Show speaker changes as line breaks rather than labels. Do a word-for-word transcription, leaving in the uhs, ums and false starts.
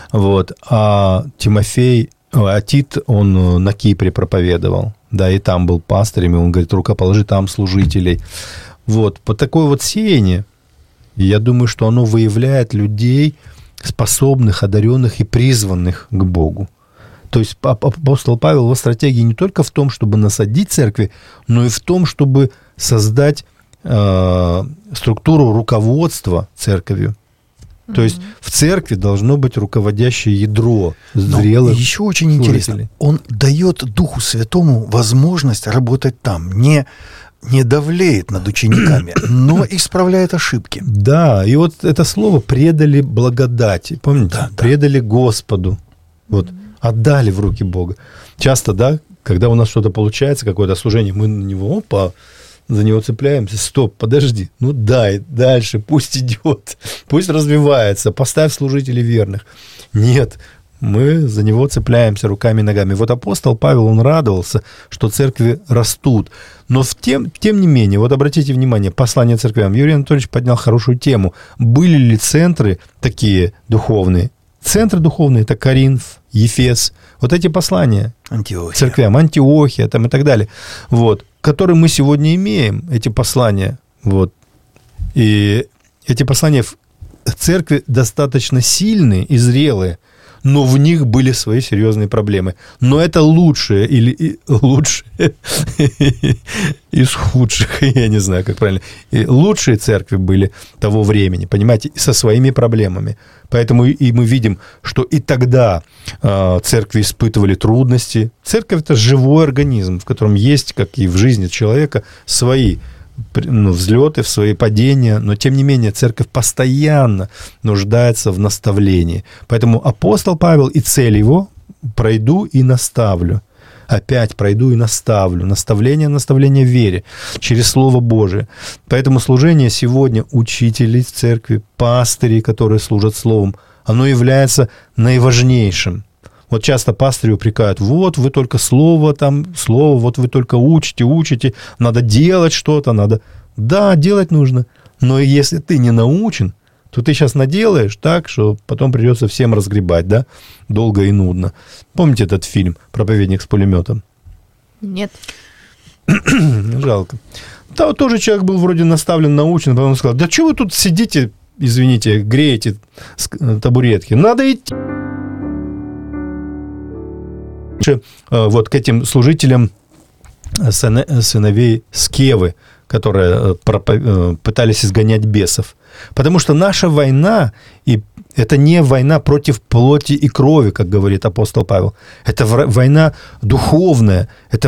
Вот. А Тимофей, а Тит, он на Кипре проповедовал, да, и там был пастырем, и он говорит, рукоположи там служителей. Вот. По такое вот сеяние, я думаю, что оно выявляет людей, способных, одаренных и призванных к Богу. То есть апостол Павел, его стратегия не только в том, чтобы насадить церкви, но и в том, чтобы создать э, структуру руководства церковью. Mm-hmm. То есть в церкви должно быть руководящее ядро зрелых.
Но еще очень интересно, он дает Духу Святому возможность работать там, не, не давлеет над учениками, но исправляет ошибки.
Да, и вот это слово «предали благодати», помните? Да, «предали да. Господу». Вот. Mm-hmm. Отдали в руки Бога. Часто, да, когда у нас что-то получается, какое-то служение, мы на него, опа, за него цепляемся. Стоп, подожди, ну дай, дальше, пусть идет, пусть развивается, поставь служителей верных. Нет, мы за него цепляемся руками и ногами. Вот апостол Павел, он радовался, что церкви растут. Но в тем, тем не менее, вот обратите внимание, послание церквям. Юрий Анатольевич поднял хорошую тему. Были ли центры такие духовные? Центры духовные – это Коринф, Ефес, вот эти послания
Антиохия.
Церквям, Антиохия там, и так далее, вот, которые мы сегодня имеем, эти послания. Вот. И эти послания в церкви достаточно сильные и зрелые, но в них были свои серьезные проблемы. Но это лучшее или лучшее из худших, я не знаю, как правильно. И лучшие церкви были того времени, понимаете, со своими проблемами. Поэтому и мы видим, что и тогда э, церкви испытывали трудности. Церковь – это живой организм, в котором есть, как и в жизни человека, свои ну, взлеты, свои падения, но тем не менее церковь постоянно нуждается в наставлении. Поэтому апостол Павел и цель его – пройду и наставлю. Опять пройду и наставлю. Наставление, наставление в вере через Слово Божие. Поэтому служение сегодня учителей в церкви, пастырей, которые служат Словом, оно является наиважнейшим. Вот часто пастыри упрекают, вот вы только слово, там, слово, вот вы только учите, учите, надо делать что-то, надо... Да, делать нужно, но если ты не научен, то ты сейчас наделаешь так, что потом придется всем разгребать, да, долго и нудно. Помните этот фильм «Проповедник с пулеметом»?
Нет.
Жалко. Да, тоже человек был вроде наставлен, научен, потом сказал, да что вы тут сидите, извините, греете табуретки, надо идти. Вот к этим служителям сыновей Скевы, которые пытались изгонять бесов. Потому что наша война, и это не война против плоти и крови, как говорит апостол Павел, это война духовная, это